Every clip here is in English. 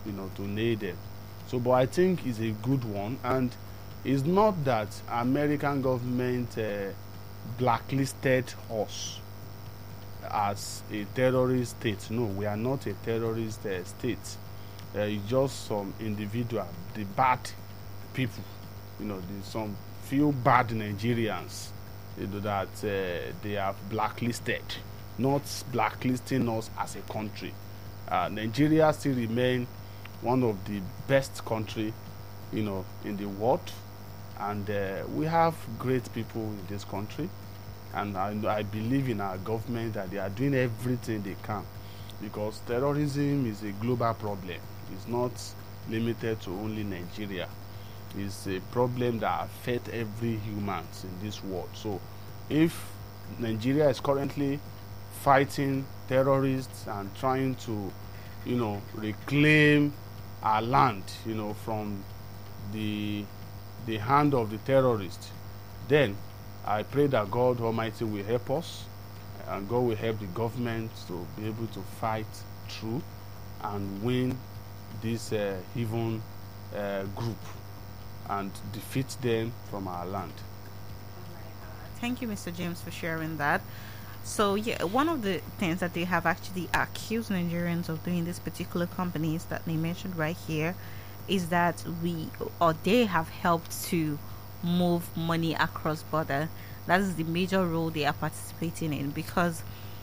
to nail them. So, but I think it's a good one, and it's not that American government blacklisted us as a terrorist state. No, we are not a terrorist state. It's just some individual, the bad people, there's some few bad Nigerians, that they have blacklisted, not blacklisting us as a country. Nigeria still remain one of the best country, in the world, and we have great people in this country, and I believe in our government that they are doing everything they can, because terrorism is a global problem. It's not limited to only Nigeria. It's a problem that affects every humans in this world. So if Nigeria is currently fighting terrorists and trying to reclaim our land from the hand of the terrorists, then I pray that God Almighty will help us, and God will help the government to be able to fight through and win this even group and defeat them from our land. Thank you, Mr. James, for sharing that. So, yeah, one of the things that they have actually accused Nigerians of doing, these particular companies that they mentioned right here, is that they have helped to move money across border. That is the major role they are participating in, because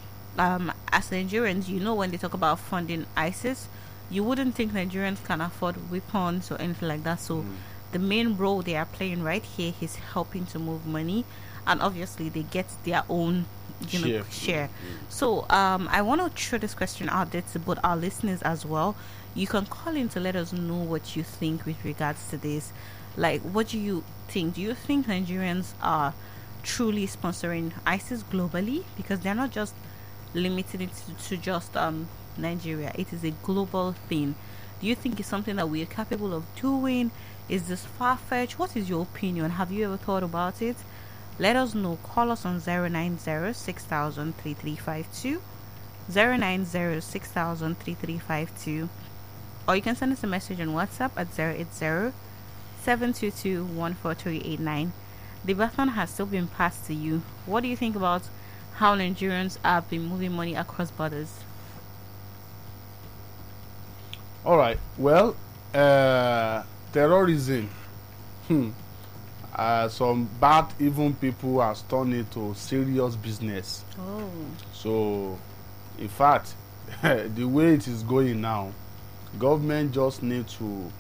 as Nigerians, when they talk about funding ISIS, you wouldn't think Nigerians can afford weapons or anything like that. So the main role they are playing right here is helping to move money, and obviously they get their own share. So I want to throw this question out there to both our listeners as well. You can call in to let us know what you think with regards to this. Like, what do you think? Do you think Nigerians are truly sponsoring ISIS globally? Because they're not just limited it to just Nigeria. It is a global thing. Do you think it's something that we are capable of doing? Is this far-fetched? What is your opinion? Have you ever thought about it? Let us know. Call us on 090-6000-3352, 090-6000-3352, or you can send us a message on WhatsApp at 080-722-14389. The baton has still been passed to you. What do you think about how Nigerians have been moving money across borders? All right. Well, terrorism. Some bad, evil people have turned it to serious business. Oh. So, in fact, the way it is going now, government just need to,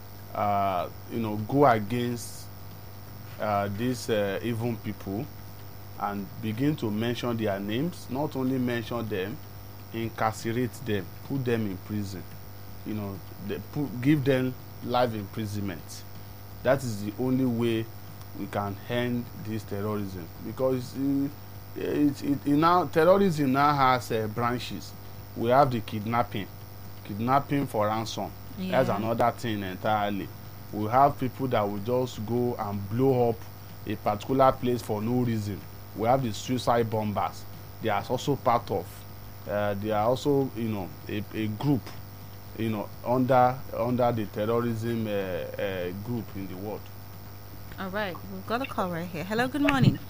go against these evil people and begin to mention their names. Not only mention them, incarcerate them, put them in prison. Give them life imprisonment. That is the only way we can end this terrorism, because terrorism now has branches. We have the kidnapping for ransom. Yeah. That's another thing entirely. We have people that will just go and blow up a particular place for no reason. We have the suicide bombers. They are also part of. They are also a group under the terrorism group in the world. All right, we've got a call right here. Hello, good morning.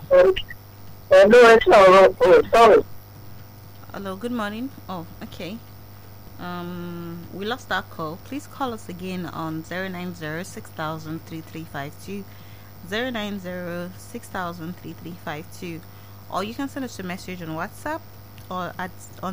Sorry. Hello, good morning. Oh, okay. We lost that call. Please call us again on 090-6000-3352, 090-6000-3352, or you can send us a message on WhatsApp or on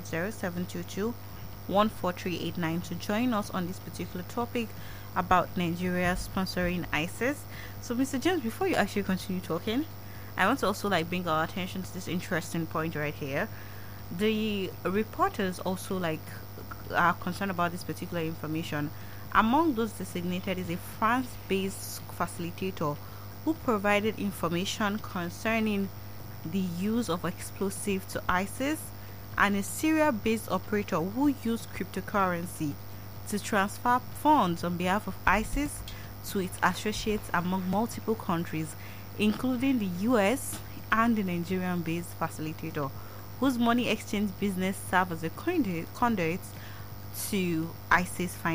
080-722-14389 to join us on this particular topic about Nigeria sponsoring ISIS. So, Mr. James, before you actually continue talking, I want to also bring our attention to this interesting point right here. The reporters also are concerned about this particular information. Among those designated is a France-based facilitator who provided information concerning the use of explosive to ISIS, and a Syria-based operator who used cryptocurrency to transfer funds on behalf of ISIS to its associates among multiple countries, including the US and the Nigerian-based facilitator, whose money exchange business served as a conduit to ISIS finance.